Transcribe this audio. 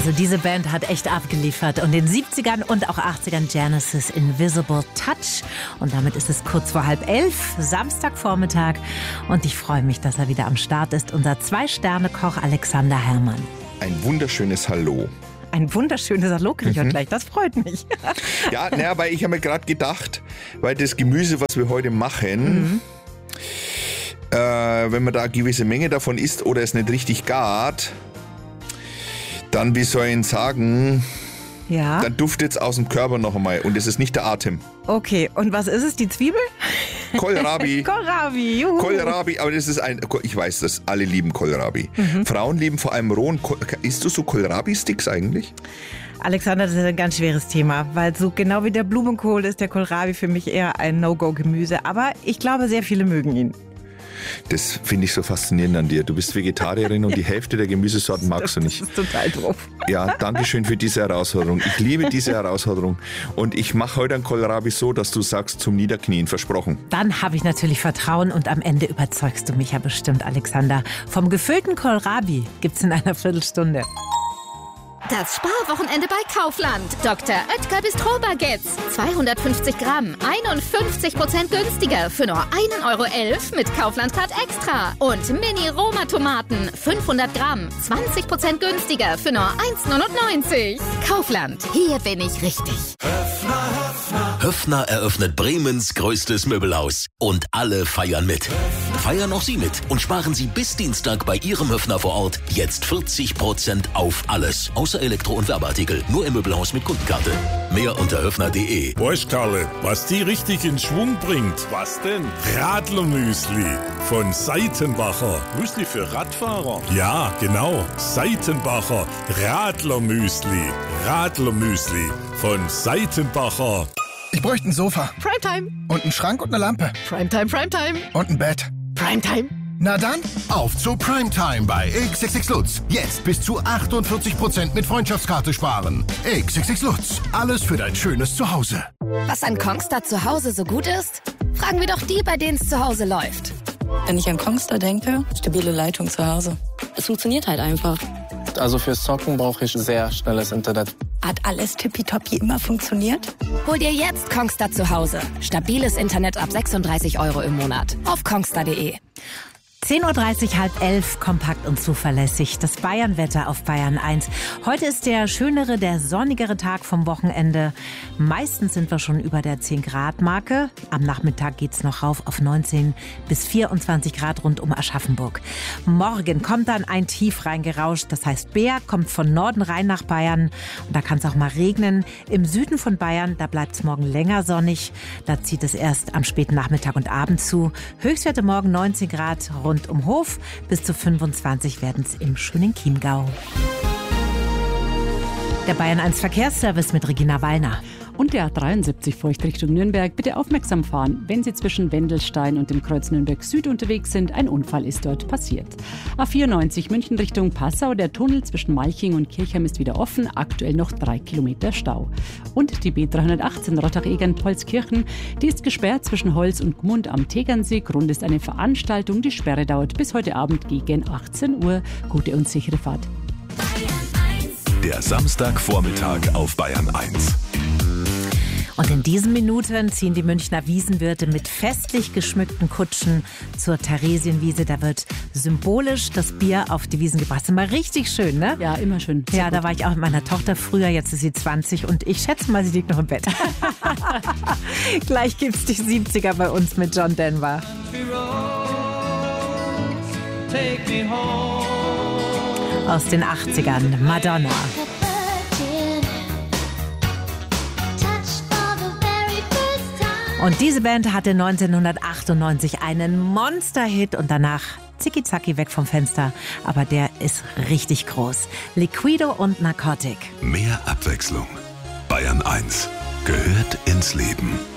Also diese Band hat echt abgeliefert. Und in den 70ern und auch 80ern Genesis Invisible Touch. Und damit ist es kurz vor 10:30, Samstagvormittag. Und ich freue mich, dass er wieder am Start ist. Unser 2-Sterne-Koch Alexander Herrmann. Ein wunderschönes Hallo. Ein wunderschönes Hallo kriege ich heute gleich, das freut mich. Ja, weil ich habe mir gerade gedacht, weil das Gemüse, was wir heute machen, wenn man da eine gewisse Menge davon isst oder es nicht richtig gart, dann, wie soll ich Ihnen sagen, dann duftet es aus dem Körper noch einmal und es ist nicht der Atem. Okay, und was ist es, die Zwiebel? Kohlrabi. Kohlrabi, juhu. Kohlrabi, aber das ist ich weiß das, alle lieben Kohlrabi. Frauen lieben vor allem rohen Isst du so Kohlrabi-Sticks eigentlich? Alexander, das ist ein ganz schweres Thema, weil so genau wie der Blumenkohl ist der Kohlrabi für mich eher ein No-Go-Gemüse. Aber ich glaube, sehr viele mögen ihn. Das finde ich so faszinierend an dir. Du bist Vegetarierin und die Hälfte der Gemüsesorten magst du nicht. Das ist total doof. Ja, danke schön für diese Herausforderung. Ich liebe diese Herausforderung. Und ich mache heute einen Kohlrabi so, dass du sagst, zum Niederknien, versprochen. Dann habe ich natürlich Vertrauen und am Ende überzeugst du mich ja bestimmt, Alexander. Vom gefüllten Kohlrabi gibt's in einer Viertelstunde. Das Sparwochenende bei Kaufland. Dr. Oetker Bistro-Baguettes. 250 Gramm, 51% günstiger für nur 1,11 € mit Kaufland-Card Extra. Und Mini-Roma-Tomaten, 500 Gramm, 20% günstiger für nur 1,99 €. Kaufland, hier bin ich richtig. Höffner eröffnet Bremens größtes Möbelhaus. Und alle feiern mit. Feiern auch Sie mit und sparen Sie bis Dienstag bei Ihrem Höffner vor Ort jetzt 40% auf alles. Außer Elektro- und Werbeartikel. Nur im Möbelhaus mit Kundenkarte. Mehr unter höffner.de. Weißt Karle, was die richtig in Schwung bringt? Was denn? Radlermüsli von Seitenbacher. Müsli für Radfahrer? Ja, genau. Seitenbacher Radlermüsli. Radlermüsli von Seitenbacher. Ich bräuchte ein Sofa. Primetime. Und einen Schrank und eine Lampe. Primetime, Primetime. Und ein Bett. Primetime. Na dann, auf zu Primetime bei XXX Lutz. Jetzt bis zu 48% mit Freundschaftskarte sparen. XXX Lutz. Alles für dein schönes Zuhause. Was an Kongstar zu Hause so gut ist? Fragen wir doch die, bei denen es zu Hause läuft. Wenn ich an Kongstar denke, stabile Leitung zu Hause. Es funktioniert halt einfach. Also fürs Zocken brauche ich sehr schnelles Internet. Hat alles tippitoppi immer funktioniert? Hol dir jetzt Kongstar zu Hause. Stabiles Internet ab 36 € im Monat. Auf kongstar.de. 10:30 Uhr, 10:30, kompakt und zuverlässig. Das Bayern-Wetter auf Bayern 1. Heute ist der schönere, der sonnigere Tag vom Wochenende. Meistens sind wir schon über der 10-Grad-Marke. Am Nachmittag geht's noch rauf auf 19 bis 24 Grad rund um Aschaffenburg. Morgen kommt dann ein Tief reingerauscht. Das heißt, Bär kommt von Norden rein nach Bayern. Und da kann es auch mal regnen. Im Süden von Bayern, da bleibt es morgen länger sonnig. Da zieht es erst am späten Nachmittag und Abend zu. Höchstwerte morgen 19 Grad rund um Hof, bis zu 25 werden es im schönen Chiemgau. Der Bayern 1 Verkehrsservice mit Regina Wallner. Und der A73 Feucht Richtung Nürnberg. Bitte aufmerksam fahren, wenn Sie zwischen Wendelstein und dem Kreuz Nürnberg Süd unterwegs sind. Ein Unfall ist dort passiert. A94 München Richtung Passau. Der Tunnel zwischen Malching und Kirchheim ist wieder offen. Aktuell noch 3 Kilometer Stau. Und die B318 Rottach-Egern-Polskirchen. Die ist gesperrt zwischen Holz und Gmund am Tegernsee. Grund ist eine Veranstaltung. Die Sperre dauert bis heute Abend gegen 18 Uhr. Gute und sichere Fahrt. Der Samstagvormittag auf Bayern 1. Und in diesen Minuten ziehen die Münchner Wiesenwirte mit festlich geschmückten Kutschen zur Theresienwiese. Da wird symbolisch das Bier auf die Wiesen gebracht. Das ist immer richtig schön, ne? Ja, immer schön. Sehr ja, da war ich auch mit meiner Tochter früher. Jetzt ist sie 20 und ich schätze mal, sie liegt noch im Bett. Gleich gibt's die 70er bei uns mit John Denver. Aus den 80ern, Madonna. Und diese Band hatte 1998 einen Monster-Hit und danach zicki-zacki weg vom Fenster. Aber der ist richtig groß. Liquido und Narcotic. Mehr Abwechslung. Bayern 1 gehört ins Leben.